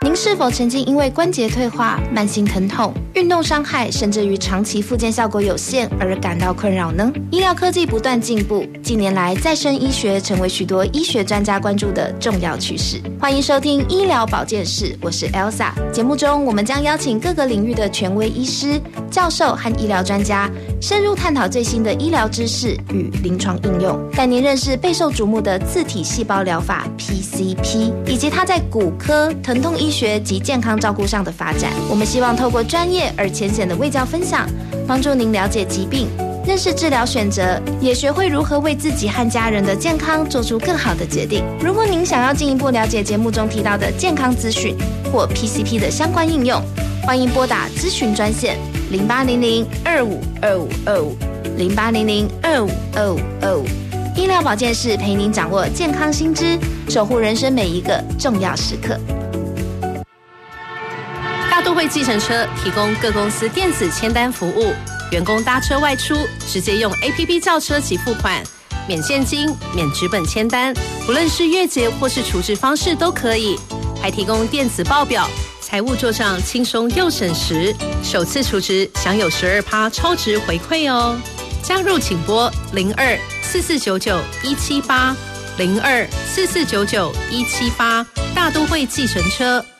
您是否曾经因为关节退化、慢性疼痛、运动伤害，甚至于长期复健效果有限而感到困扰呢？医疗科技不断进步，近年来再生医学成为许多医学专家关注的重要趋势。欢迎收听医疗保健室，我是 Elsa。节目中我们将邀请各个领域的权威医师、教授和医疗专家，深入探讨最新的医疗知识与临床应用，带您认识备受瞩目的自体细胞疗法 PCP， 以及它在骨科、疼痛医学及健康照顾上的发展。我们希望透过专业而浅显的卫教分享，帮助您了解疾病，认识治疗选择，也学会如何为自己和家人的健康做出更好的决定。如果您想要进一步了解节目中提到的健康资讯或 PCP 的相关应用，欢迎拨打咨询专线0800-252525，0800-252525。医疗保健室陪您掌握健康新知，守护人生每一个重要时刻。 大都会计程车提供各公司电子签单服务，员工搭车外出直接用 APP 叫车及付款，免现金、免纸本签单，不论是月结或是储值方式都可以，还提供电子报表，财务做账轻松又省时，首次储值享有 12% 超值回馈哦。加入请拨02-4499-178 02-4499-178，大都会计程车。